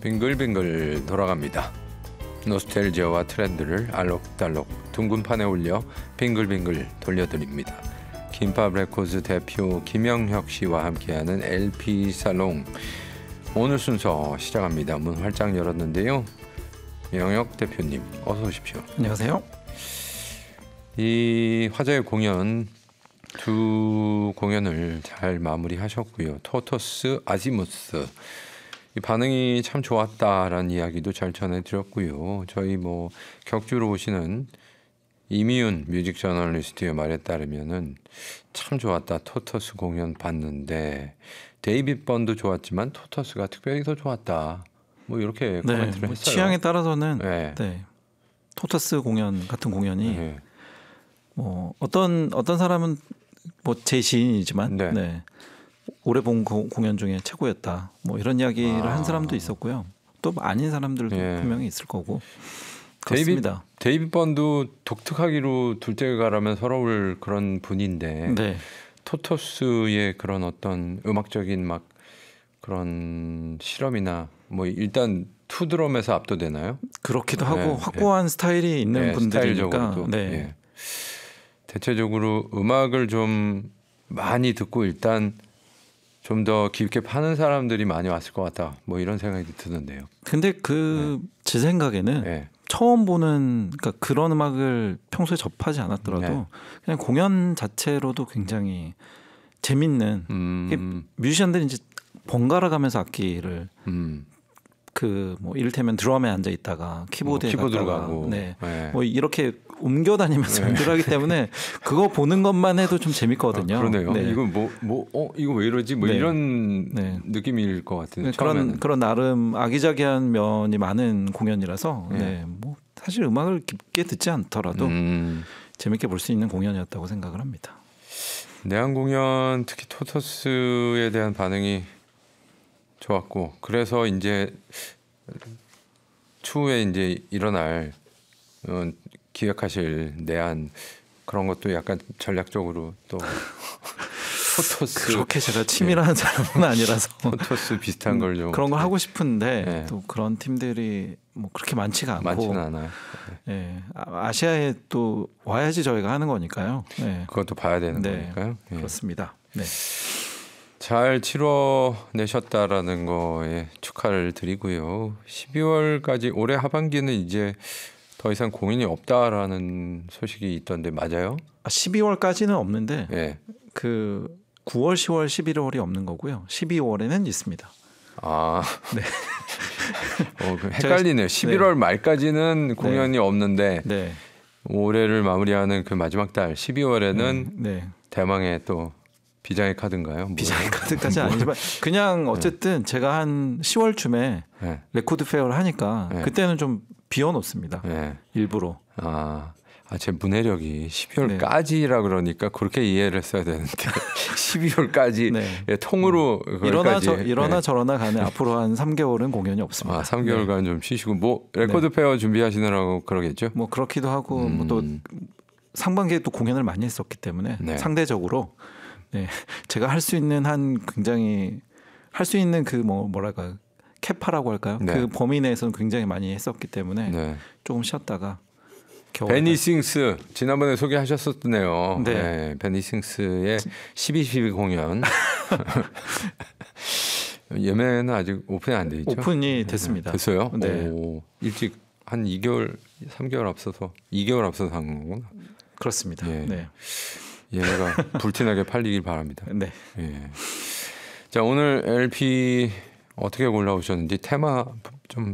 빙글빙글 돌아갑니다. 노스텔지아와 트렌드를 알록달록 둥근 판에 올려 빙글빙글 돌려드립니다. 김밥 레코드 대표 김영혁 씨와 함께하는 LP 살롱, 오늘 순서 시작합니다. 문 활짝 열었는데요. 영혁 대표님 어서 오십시오. 안녕하세요. 이 화제의 공연 두 공연을 잘 마무리하셨고요. 토토스, 아지무스 이 반응이 참 좋았다라는 이야기도 잘 전해드렸고요. 저희 뭐 격주로 오시는 이미윤 뮤직 저널리스트의 말에 따르면은 참 좋았다. 토토스 공연 봤는데 데이빗 번도 좋았지만 토토스가 특별히 더 좋았다. 뭐 이렇게 코멘트를 했어요. 취향에 따라서는 네. 토토스 공연 같은 공연이 네. 뭐 어떤 사람은 뭐 제 지인이지만 올해 본 공연 중에 최고였다. 뭐 이런 이야기를 한 사람도 있었고요. 또 아닌 사람들도 분명히 있을 거고. 그렇습니다. 데이빗 번도 독특하기로 둘째 가라면 서러울 그런 분인데 토토스의 그런 어떤 음악적인 막 그런 실험이나 뭐 일단 투드럼에서 압도되나요? 그렇기도 하고 확고한 스타일이 있는 분들이니까. 대체적으로 음악을 좀 많이 듣고 일단 좀 더 깊게 파는 사람들이 많이 왔을 것 같다. 뭐 이런 생각이 드는데요. 근데 제 생각에는 처음 보는, 그러니까 그런 음악을 평소에 접하지 않았더라도 그냥 공연 자체로도 굉장히 재밌는 뮤지션들이 이제 번갈아 가면서 악기를 뭐 이를테면 드럼에 앉아 있다가 키보드로 가고 뭐 이렇게 옮겨 다니면서 연주를 하기 때문에 그거 보는 것만 해도 좀 재밌거든요. 그러네요. 이거 이거 왜 이러지? 뭐 이런 느낌일 것 같은데 그런 나름 아기자기한 면이 많은 공연이라서 뭐 사실 음악을 깊게 듣지 않더라도 재밌게 볼 수 있는 공연이었다고 생각을 합니다. 내한 공연 특히 토토스에 대한 반응이 좋았고, 그래서 이제 추후에 이제 일어날 기획하실 내한 그런 것도 약간 전략적으로 또 토토스 그렇게 제가 치밀한 사람은 아니라서 토토스 비슷한 걸 좀 그런 걸 하고 싶은데 또 그런 팀들이 뭐 그렇게 많지는 않아요. 아시아에 또 와야지 저희가 하는 거니까요. 그것도 봐야 되는 거니까요. 그렇습니다. 잘 치러내셨다라는 거에 축하를 드리고요. 12월까지 올해 하반기는 이제 더 이상 공연이 없다라는 소식이 있던데 맞아요? 12월까지는 없는데 그 9월, 10월, 11월이 없는 거고요. 12월에는 있습니다. 헷갈리네요. 11월 말까지는 공연이 없는데 올해를 마무리하는 그 마지막 달 12월에는 대망의 또 비장의 카드인가요? 비장의 카드까지는 아니지만 그냥 어쨌든 제가 한 10월쯤에 레코드 페어를 하니까 그때는 좀 비워놓습니다. 일부러. 제 문해력이 12월까지라 그러니까 그렇게 이해를 했어야 되는데 12월까지 통으로 이러나 저러나 간에 앞으로 한 3개월은 공연이 없습니다. 3개월간 좀 쉬시고 뭐 레코드 페어 준비하시느라고 그러겠죠? 뭐 그렇기도 하고 뭐 또 상반기에 또 공연을 많이 했었기 때문에 상대적으로 제가 할 수 있는 굉장히 할 수 있는 그 뭐랄까 캐파라고 할까요? 그 범위 내에서는 굉장히 많이 했었기 때문에 조금 쉬었다가 베니 싱스 지난번에 소개하셨었네요. 베니 싱스의 12.12 공연 예매는 아직 오픈이 안 돼 있죠? 오픈이 됐습니다. 됐어요? 일찍 한 2개월, 3개월 앞서서 2개월 앞서서 한 거구나. 그렇습니다. 얘가 불티나게 팔리길 바랍니다. 자, 오늘 LP 어떻게 골라오셨는지 테마 좀